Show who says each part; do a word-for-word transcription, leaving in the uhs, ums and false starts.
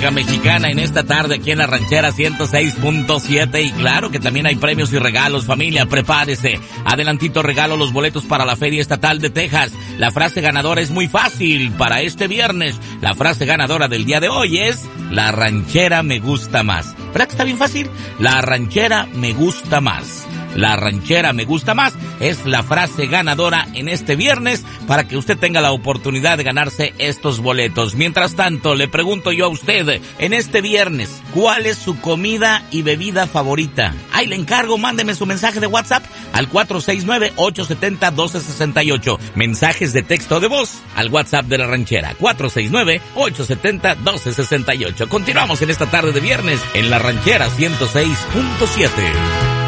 Speaker 1: música mexicana en esta tarde aquí en la Ranchera ciento seis punto siete. Y claro que también hay premios y regalos, familia, prepárese. Adelantito regalo los boletos para la Feria Estatal de Texas. La frase ganadora es muy fácil para este viernes. La frase ganadora del día de hoy es: la ranchera me gusta más. ¿Verdad que está bien fácil? La ranchera me gusta más. La ranchera me gusta más es la frase ganadora en este viernes para que usted tenga la oportunidad de ganarse estos boletos. Mientras tanto, le pregunto yo a usted, en este viernes, ¿cuál es su comida y bebida favorita? Ahí le encargo, mándeme su mensaje de WhatsApp al cuatro seis nueve, ocho siete cero, uno dos seis ocho. Mensajes de texto de voz al WhatsApp de la ranchera, cuatro seis nueve, ocho siete cero, uno dos seis ocho. Continuamos en esta tarde de viernes en la Ranchera ciento seis punto siete.